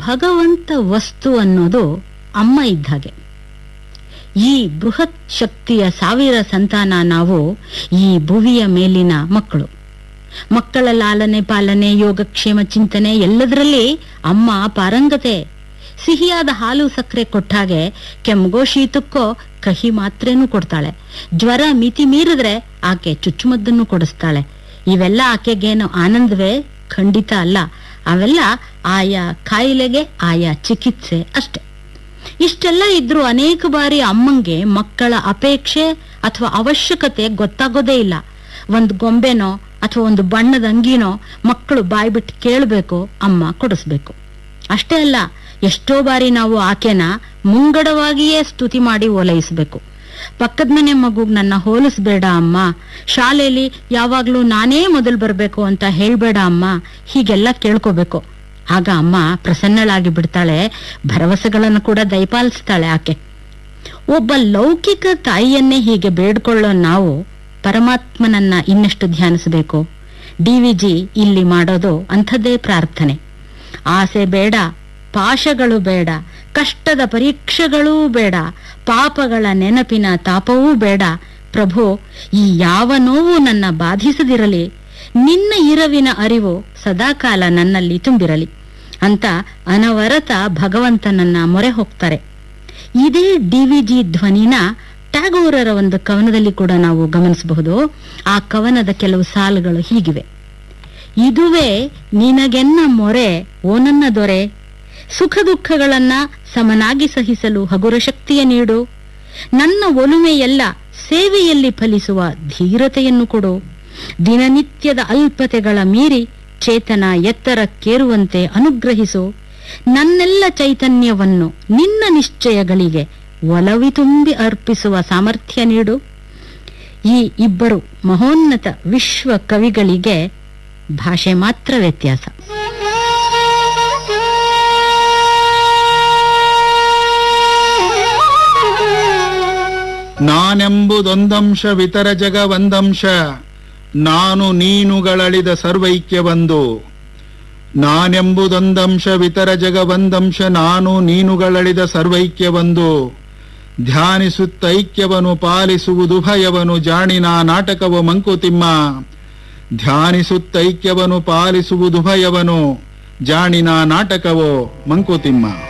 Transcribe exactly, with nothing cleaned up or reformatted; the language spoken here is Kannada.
ಭಗವಂತ ವಸ್ತು ಅನ್ನೋದು ಅಮ್ಮ ಇದ್ದ ಹಾಗೆ. ಈ ಬೃಹತ್ ಶಕ್ತಿಯ ಸಾವಿರ ಸಂತಾನ ನಾವು, ಈ ಭುವಿಯ ಮೇಲಿನ ಮಕ್ಕಳು. ಮಕ್ಕಳ ಲಾಲನೆ ಪಾಲನೆ, ಯೋಗಕ್ಷೇಮ ಚಿಂತನೆ ಎಲ್ಲದರಲ್ಲಿ ಅಮ್ಮ ಪಾರಂಗತೆ. ಸಿಹಿಯಾದ ಹಾಲು ಸಕ್ಕರೆ ಕೊಟ್ಟಾಗೆ ಕೆಮ್ಗೋ ಶೀತಕ್ಕೋ ಕಹಿ ಮಾತ್ರೇನೂ ಕೊಡ್ತಾಳೆ. ಜ್ವರ ಮಿತಿ ಮೀರಿದ್ರೆ ಆಕೆ ಚುಚ್ಚುಮದ್ದನ್ನು ಕೊಡಿಸ್ತಾಳೆ. ಇವೆಲ್ಲ ಆಕೆಗೇನು ಆನಂದವೇ? ಖಂಡಿತ ಅಲ್ಲ. ಅವೆಲ್ಲ ಆಯಾ ಕಾಯಿಲೆಗೆ ಆಯಾ ಚಿಕಿತ್ಸೆ ಅಷ್ಟೆ. ಇಷ್ಟೆಲ್ಲ ಇದ್ರೂ ಅನೇಕ ಬಾರಿ ಅಮ್ಮಂಗೆ ಮಕ್ಕಳ ಅಪೇಕ್ಷೆ ಅಥವಾ ಅವಶ್ಯಕತೆ ಗೊತ್ತಾಗೋದೇ ಇಲ್ಲ. ಒಂದು ಗೊಂಬೆನೋ ಅಥವಾ ಒಂದು ಬಣ್ಣದ ಅಂಗಿನೋ ಮಕ್ಕಳು ಬಾಯ್ಬಿಟ್ಟು ಕೇಳಬೇಕು, ಅಮ್ಮ ಕೊಡಿಸ್ಬೇಕು. ಅಷ್ಟೇ ಅಲ್ಲ, ಎಷ್ಟೋ ಬಾರಿ ನಾವು ಆಕೆನ ಮುಂಗಡವಾಗಿಯೇ ಸ್ತುತಿ ಮಾಡಿ ಓಲೈಸಬೇಕು. ಪಕ್ಕದ ಮನೆ ಮಗುಗ್ ನನ್ನ ಹೋಲಿಸ್ಬೇಡ ಅಮ್ಮ, ಶಾಲೆಯಲ್ಲಿ ಯಾವಾಗ್ಲೂ ನಾನೇ ಮೊದಲು ಬರ್ಬೇಕು ಅಂತ ಹೇಳ್ಬೇಡ ಅಮ್ಮ, ಹೀಗೆಲ್ಲ ಕೇಳ್ಕೋಬೇಕು. ಆಗ ಅಮ್ಮ ಪ್ರಸನ್ನಳಾಗಿ ಬಿಡ್ತಾಳೆ, ಭರವಸೆಗಳನ್ನು ಕೂಡ ದಯಪಾಲಿಸ್ತಾಳೆ ಆಕೆ. ಒಬ್ಬ ಲೌಕಿಕ ತಾಯಿಯನ್ನೇ ಹೀಗೆ ಬೇಡ್ಕೊಳ್ಳೋ ನಾವು ಪರಮಾತ್ಮನನ್ನ ಇನ್ನಷ್ಟು ಧ್ಯಾನಿಸಬೇಕು. ಡಿ ವಿ ಜಿ ಇಲ್ಲಿ ಮಾಡೋದು ಅಂಥದ್ದೇ ಪ್ರಾರ್ಥನೆ. ಆಸೆ ಬೇಡ, ಪಾಶಗಳು ಬೇಡ, ಕಷ್ಟದ ಪರೀಕ್ಷೆಗಳೂ ಬೇಡ, ಪಾಪಗಳ ನೆನಪಿನ ತಾಪವೂ ಬೇಡ. ಪ್ರಭು, ಈ ಯಾವ ನೋವು ನನ್ನ ಬಾಧಿಸದಿರಲಿ, ನಿನ್ನ ಇರವಿನ ಅರಿವು ಸದಾಕಾಲ ನನ್ನಲ್ಲಿ ತುಂಬಿರಲಿ ಅಂತ ಅನವರತ ಭಗವಂತನನ್ನ ಮೊರೆ ಹೋಗ್ತಾರೆ. ಇದೇ ಡಿ ವಿ ಜಿ ಧ್ವನಿನ ಟ್ಯಾಗೋರರ ಒಂದು ಕವನದಲ್ಲಿ ಕೂಡ ನಾವು ಗಮನಿಸಬಹುದು. ಆ ಕವನದ ಕೆಲವು ಸಾಲುಗಳು ಹೀಗಿವೆ. ಇದುವೇ ನಿನಗೆನ್ನ ಮೊರೆ ಓ ನನ್ನ ದೊರೆ, ಸುಖ ದುಃಖಗಳನ್ನ ಸಮನಾಗಿ ಸಹಿಸಲು ಹಗುರ ಶಕ್ತಿಯ ನೀಡು, ನನ್ನ ಒಲುಮೆಯೆಲ್ಲ ಸೇವೆಯಲ್ಲಿ ಫಲಿಸುವ ಧೀರತೆಯನ್ನು ಕೊಡು, ದಿನನಿತ್ಯದ ಅಲ್ಪತೆಗಳ ಮೀರಿ ಚೇತನ ಎತ್ತರಕ್ಕೇರುವಂತೆ ಅನುಗ್ರಹಿಸು, ನನ್ನೆಲ್ಲ ಚೈತನ್ಯವನ್ನು ನಿನ್ನ ನಿಶ್ಚಯಗಳಿಗೆ ಒಲವಿ ತುಂಬಿ ಅರ್ಪಿಸುವ ಸಾಮರ್ಥ್ಯ ನೀಡು. ಈ ಇಬ್ಬರು ಮಹೋನ್ನತ ವಿಶ್ವ ಕವಿಗಳಿಗೆ ಭಾಷೆ ಮಾತ್ರ ವ್ಯತ್ಯಾಸ. ನಾನೆಂಬುದೊಂದಂಶ ವಿತರ ಜಗ ಒಂದಂಶ, ನಾನು ನೀನುಗಳಳಿದ ಸರ್ವೈಕ್ಯವೊಂದು. ನಾನೆಂಬುದೊಂದಂಶ ವಿತರ ಜಗ ಒಂದಂಶ, ನಾನು ನೀನುಗಳಳಿದ ಸರ್ವೈಕ್ಯವೊಂದು. ಧ್ಯಾನಿಸುತ್ತೈಕ್ಯವನು ಪಾಲಿಸುವುದು ಭಯವನು, ಜಾಣಿನ ನಾಟಕವು ಮಂಕುತಿಮ್ಮ. ಧ್ಯಾನಿಸುತ್ತೈಕ್ಯವನು ಪಾಲಿಸುವುದು ಭಯವನು, ಜಾಣಿನ ನಾಟಕವೋ ಮಂಕುತಿಮ್ಮ.